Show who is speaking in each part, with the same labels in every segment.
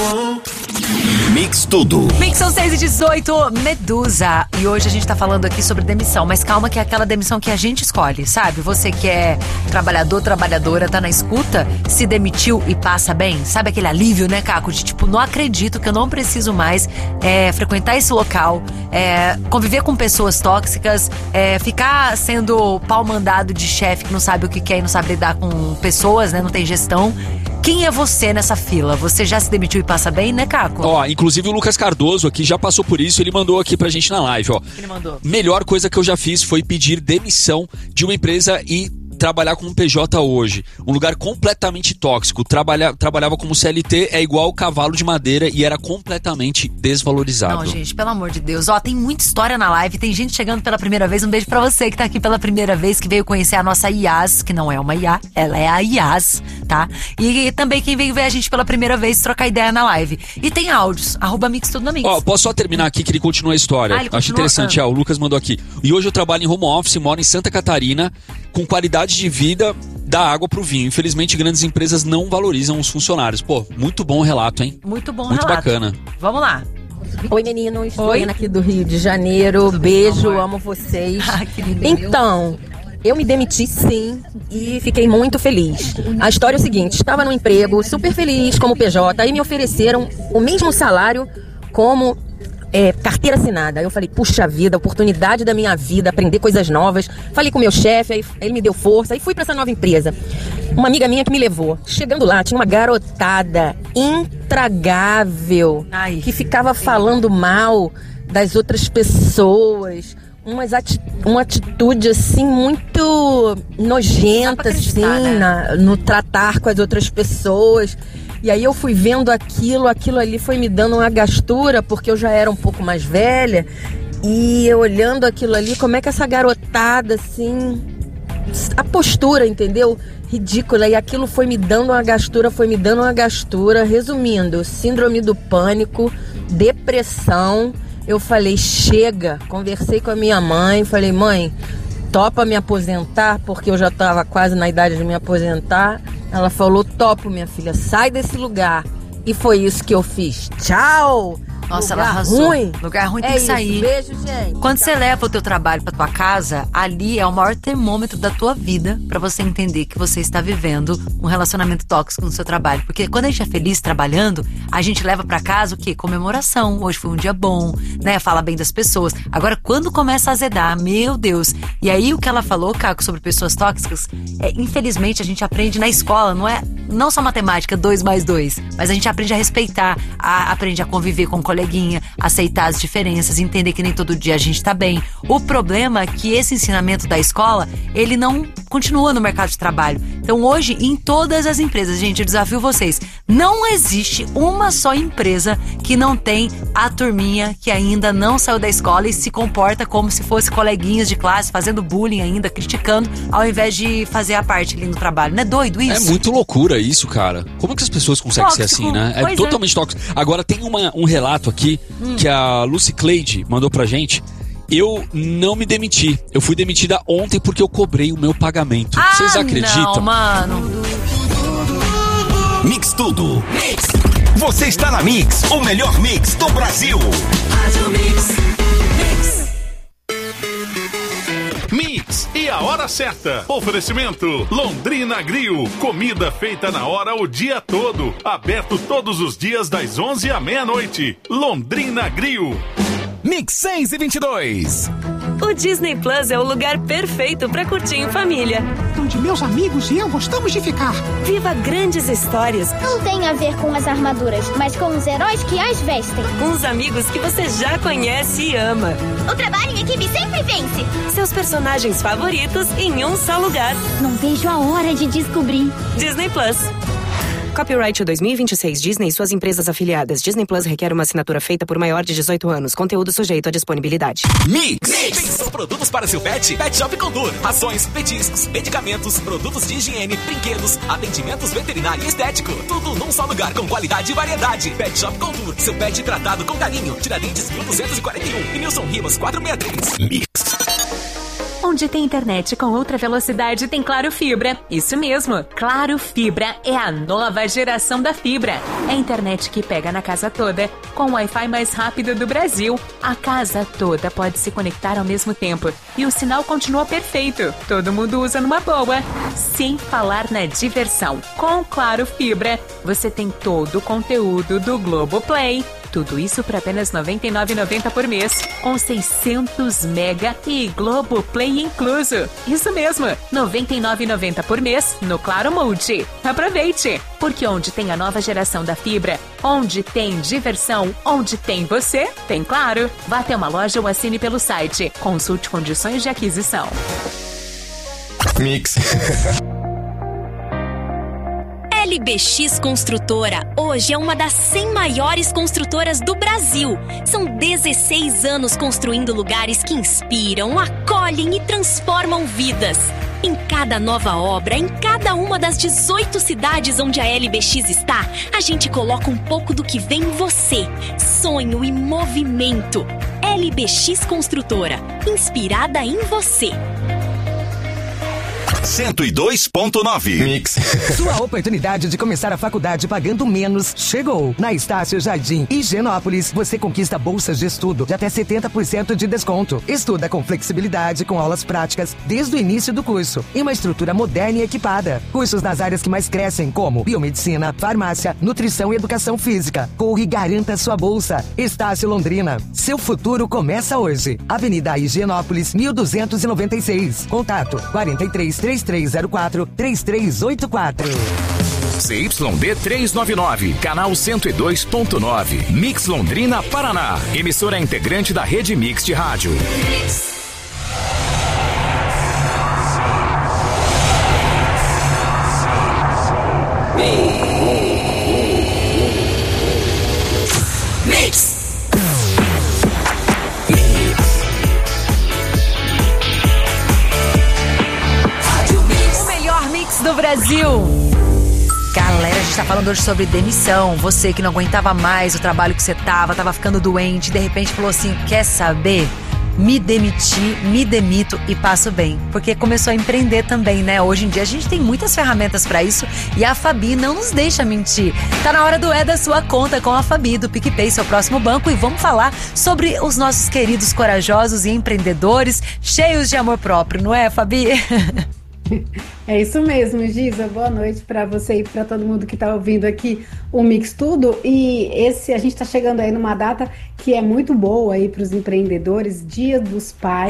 Speaker 1: Mix Tudo.
Speaker 2: Mix são 6h18, Medusa. E hoje a gente tá falando aqui sobre demissão. Mas calma que é aquela demissão que a gente escolhe, sabe? Você que é trabalhador, trabalhadora, tá na escuta, se demitiu e passa bem. Sabe aquele alívio, né, Caco? De tipo, não acredito que eu não preciso mais frequentar esse local, conviver com pessoas tóxicas, ficar sendo pau mandado de chefe que não sabe o que quer e não sabe lidar com pessoas, né? Não tem gestão. Quem é você nessa fila? Você já se demitiu e passa bem, né, Caco?
Speaker 3: Inclusive o Lucas Cardoso aqui já passou por isso, ele mandou aqui pra gente na live,
Speaker 2: Ele mandou.
Speaker 3: Melhor coisa que eu já fiz foi pedir demissão de uma empresa e trabalhar como PJ hoje. Um lugar completamente tóxico. Trabalhava como CLT, é igual cavalo de madeira e era completamente desvalorizado.
Speaker 2: Não, gente, pelo amor de Deus. Tem muita história na live, tem gente chegando pela primeira vez. Um beijo pra você que tá aqui pela primeira vez, que veio conhecer a nossa IAS, que não é uma IA, ela é a IAS, tá? E também quem veio ver a gente pela primeira vez, trocar ideia na live. E tem áudios, @Mix Tudo na Mix.
Speaker 3: Posso só terminar aqui que ele continua a história.
Speaker 2: Ele continua?
Speaker 3: Acho interessante, o Lucas mandou aqui. E hoje eu trabalho em home office, moro em Santa Catarina, com qualidade de vida da água pro vinho. Infelizmente, grandes empresas não valorizam os funcionários. Muito bom o relato, hein?
Speaker 2: Muito bom
Speaker 3: Muito
Speaker 2: relato.
Speaker 3: bacana.
Speaker 2: Vamos lá.
Speaker 4: Oi, meninos.
Speaker 2: Oi.
Speaker 4: Ana aqui do Rio de Janeiro.
Speaker 2: Tudo bem,
Speaker 4: Beijo,
Speaker 2: amor?
Speaker 4: amo vocês.
Speaker 2: Querida.
Speaker 4: Então, eu me demiti sim e fiquei muito feliz. A história é o seguinte, estava no emprego, super feliz como PJ, aí me ofereceram o mesmo salário como carteira assinada. Aí eu falei, puxa vida, oportunidade da minha vida, aprender coisas novas. Falei com o meu chefe, aí ele me deu força, aí fui para essa nova empresa. Uma amiga minha que me levou. Chegando lá, tinha uma garotada intragável, que ficava falando mal das outras pessoas. Uma atitude assim muito nojenta assim, né? No tratar com as outras pessoas. E aí eu fui vendo aquilo ali foi me dando uma gastura, porque eu já era um pouco mais velha. E eu olhando aquilo ali, como é que essa garotada assim, a postura, entendeu? Ridícula. E aquilo foi me dando uma gastura. Resumindo, síndrome do pânico, depressão. Eu falei, chega. Conversei com a minha mãe, falei, mãe, topa me aposentar, porque eu já estava quase na idade de me aposentar. Ela falou, topo, minha filha, sai desse lugar. E foi isso que eu fiz. Tchau!
Speaker 2: Nossa,
Speaker 4: lugar
Speaker 2: ela arrasou.
Speaker 4: Ruim.
Speaker 2: Lugar ruim tem que sair.
Speaker 4: Beijo, gente.
Speaker 2: Quando você leva o teu trabalho pra tua casa, ali é o maior termômetro da tua vida pra você entender que você está vivendo um relacionamento tóxico no seu trabalho. Porque quando a gente é feliz trabalhando, a gente leva pra casa o quê? Comemoração. Hoje foi um dia bom, né? Fala bem das pessoas. Agora, quando começa a azedar, meu Deus. E aí, o que ela falou, Caco, sobre pessoas tóxicas, infelizmente, a gente aprende na escola, não só matemática, 2 mais 2, mas a gente aprende a respeitar, aprende a conviver com coleguinha, aceitar as diferenças, entender que nem todo dia a gente tá bem. O problema é que esse ensinamento da escola, ele não continua no mercado de trabalho. Então hoje, em todas as empresas, gente, eu desafio vocês, não existe uma só empresa que não tem a turminha que ainda não saiu da escola e se comporta como se fosse coleguinhas de classe, fazendo bullying ainda, criticando, ao invés de fazer a parte ali no trabalho. Não é doido isso?
Speaker 3: É muito loucura isso, cara. Como que as pessoas conseguem ser assim, né? É totalmente tóxico. Agora tem um relato aqui que a Lucy Cleide mandou pra gente. Eu não me demiti. Eu fui demitida ontem porque eu cobrei o meu pagamento. Vocês acreditam?
Speaker 2: Não, mano.
Speaker 1: Mix Tudo. Você está na Mix, o melhor mix do Brasil.
Speaker 5: Mix e a hora certa. Oferecimento Londrina Grill. Comida feita na hora o dia todo. Aberto todos os dias das 11 à meia-noite. Londrina Grill.
Speaker 1: Mix 6h22.
Speaker 6: O Disney Plus é o lugar perfeito para curtir em família.
Speaker 7: Onde meus amigos e eu gostamos de ficar.
Speaker 6: Viva grandes histórias.
Speaker 8: Não tem a ver com as armaduras, mas com os heróis que as vestem.
Speaker 6: Com os amigos que você já conhece e ama.
Speaker 8: O trabalho em equipe sempre vence.
Speaker 6: Seus personagens favoritos em um só lugar.
Speaker 8: Não vejo a hora de descobrir.
Speaker 6: Disney Plus. Copyright 2026 Disney e suas empresas afiliadas. Disney Plus requer uma assinatura feita por maior de 18 anos. Conteúdo sujeito à disponibilidade.
Speaker 1: Mix. Pensou produtos para seu pet? Pet Shop Condor. Rações, petiscos, medicamentos, produtos de higiene, brinquedos, atendimentos veterinário e estético. Tudo num só lugar com qualidade e variedade. Pet Shop Condor. Seu pet tratado com carinho. Tiradentes 1241 e Nilson Ribas 463. Mix.
Speaker 9: Onde tem internet com ultra velocidade, tem Claro Fibra. Isso mesmo, Claro Fibra é a nova geração da fibra. É a internet que pega na casa toda, com o Wi-Fi mais rápido do Brasil. A casa toda pode se conectar ao mesmo tempo e o sinal continua perfeito. Todo mundo usa numa boa. Sem falar na diversão. Com Claro Fibra, você tem todo o conteúdo do Globoplay. Tudo isso por apenas R$ 99,90 por mês, com 600 mega e Globoplay incluso. Isso mesmo, R$ 99,90 por mês no Claro Multi. Aproveite, porque onde tem a nova geração da fibra, onde tem diversão, onde tem você, tem Claro. Vá até uma loja ou assine pelo site. Consulte condições de aquisição.
Speaker 10: Mix. LBX Construtora, hoje é uma das 100 maiores construtoras do Brasil. São 16 anos construindo lugares que inspiram, acolhem e transformam vidas. Em cada nova obra, em cada uma das 18 cidades onde a LBX está, a gente coloca um pouco do que vem em você. Sonho e movimento. LBX Construtora, inspirada em você.
Speaker 11: 102.9
Speaker 12: Mix. Sua oportunidade de começar a faculdade pagando menos chegou. Na Estácio Jardim Higienópolis, você conquista bolsas de estudo de até 70% de desconto. Estuda com flexibilidade, com aulas práticas desde o início do curso. E uma estrutura moderna e equipada. Cursos nas áreas que mais crescem, como biomedicina, farmácia, nutrição e educação física. Corre e garanta sua bolsa. Estácio Londrina. Seu futuro começa hoje. Avenida Higienópolis, 1296. Contato 43-3304-3384.
Speaker 13: CYD 399, canal 102.9, Mix Londrina, Paraná. Emissora integrante da rede Mix de rádio.
Speaker 10: Mix.
Speaker 2: Do Brasil. Galera, a gente tá falando hoje sobre demissão. Você que não aguentava mais o trabalho que você tava ficando doente, de repente falou assim, quer saber? Me demiti, me demito e passo bem. Porque começou a empreender também, né? Hoje em dia a gente tem muitas ferramentas pra isso e a Fabi não nos deixa mentir. Tá na hora do da sua conta com a Fabi, do PicPay, seu próximo banco, e vamos falar sobre os nossos queridos corajosos e empreendedores cheios de amor próprio, não é, Fabi?
Speaker 14: É isso mesmo, Giza. Boa noite para você e para todo mundo que está ouvindo aqui o Mix Tudo. E a gente está chegando aí numa data que é muito boa aí para os empreendedores, Dia dos Pais.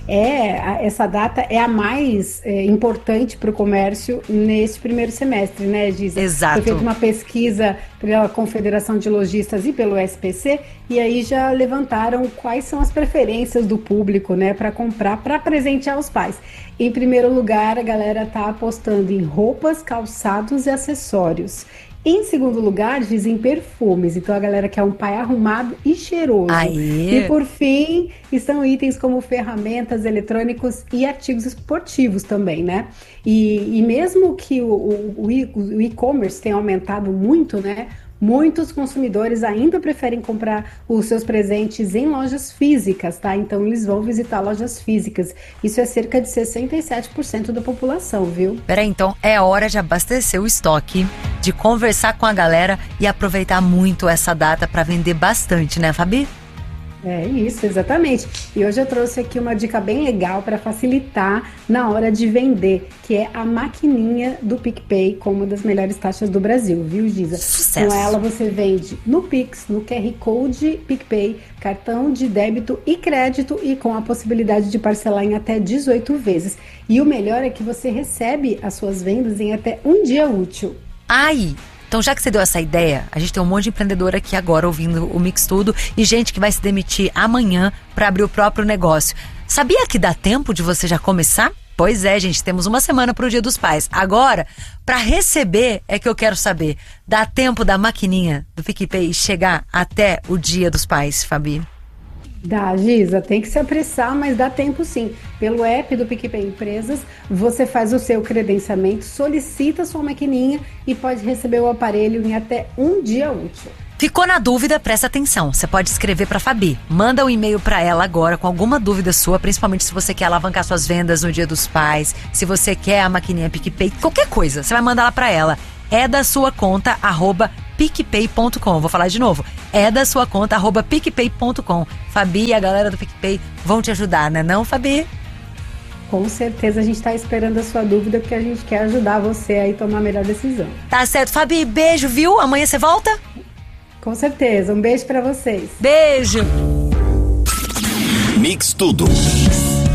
Speaker 14: Essa data é a mais importante para o comércio neste primeiro semestre, né, Giza?
Speaker 2: Exato.
Speaker 14: Foi feita uma pesquisa pela Confederação de Lojistas e pelo SPC, e aí já levantaram quais são as preferências do público, né, para comprar, para presentear os pais. Em primeiro lugar, a galera tá apostando em roupas, calçados e acessórios. Em segundo lugar, dizem perfumes. Então a galera quer um pai arrumado e cheiroso.
Speaker 2: Aê.
Speaker 14: E por fim, estão itens como ferramentas, eletrônicos e artigos esportivos também, né? E mesmo que o e-commerce tenha aumentado muito, né? Muitos consumidores ainda preferem comprar os seus presentes em lojas físicas, tá? Então eles vão visitar lojas físicas. Isso é cerca de 67% da população, viu?
Speaker 2: Peraí, então é hora de abastecer o estoque, de conversar com a galera e aproveitar muito essa data para vender bastante, né, Fabi?
Speaker 14: É isso, exatamente. E hoje eu trouxe aqui uma dica bem legal para facilitar na hora de vender, que é a maquininha do PicPay com uma das melhores taxas do Brasil, viu, Giza?
Speaker 2: Sucesso.
Speaker 14: Com ela você vende no Pix, no QR Code PicPay, cartão de débito e crédito e com a possibilidade de parcelar em até 18 vezes. E o melhor é que você recebe as suas vendas em até um dia útil.
Speaker 2: Ai! Então, já que você deu essa ideia, a gente tem um monte de empreendedor aqui agora ouvindo o Mix Tudo e gente que vai se demitir amanhã para abrir o próprio negócio. Sabia que dá tempo de você já começar? Pois é, gente, temos uma semana para o Dia dos Pais. Agora, para receber é que eu quero saber. Dá tempo da maquininha do PicPay chegar até o Dia dos Pais, Fabi?
Speaker 14: Dá, Giza, tem que se apressar, mas dá tempo sim. Pelo app do PicPay Empresas, você faz o seu credenciamento, solicita sua maquininha e pode receber o aparelho em até um dia útil.
Speaker 2: Ficou na dúvida? Presta atenção. Você pode escrever pra Fabi. Manda um e-mail pra ela agora com alguma dúvida sua, principalmente se você quer alavancar suas vendas no Dia dos Pais, se você quer a maquininha PicPay, qualquer coisa. Você vai mandar lá pra ela. É da sua conta, @picpay.com. Vou falar de novo. É da sua conta, @picpay.com. Fabi e a galera do PicPay vão te ajudar, né não, Fabi?
Speaker 14: Com certeza a gente está esperando a sua dúvida, porque a gente quer ajudar você aí a tomar a melhor decisão.
Speaker 2: Tá certo, Fabi, beijo, viu? Amanhã você volta?
Speaker 14: Com certeza, um beijo pra vocês.
Speaker 2: Beijo!
Speaker 11: Mix Tudo.